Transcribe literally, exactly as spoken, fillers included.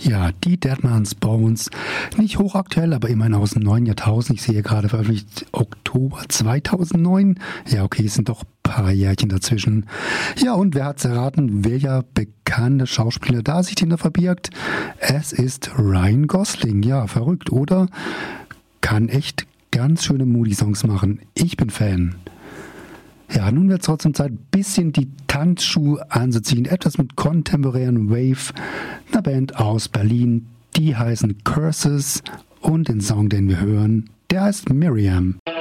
Ja, die Dead Man's Bones. Nicht hochaktuell, aber immerhin aus dem neuen Jahrtausend. Ich sehe gerade veröffentlicht Oktober zweitausendneun. Ja, okay, es sind doch ein paar Jährchen dazwischen. Ja, und wer hat's erraten, welcher bekannte Schauspieler da sich hinter verbirgt? Es ist Ryan Gosling. Ja, verrückt, oder? Kann echt ganz schöne Moody-Songs machen. Ich bin Fan. Ja, nun wird es trotzdem Zeit, ein bisschen die Tanzschuhe anzuziehen. Etwas mit contemporären Wave. Eine Band aus Berlin, die heißen Curses. Und den Song, den wir hören, der heißt Miriam.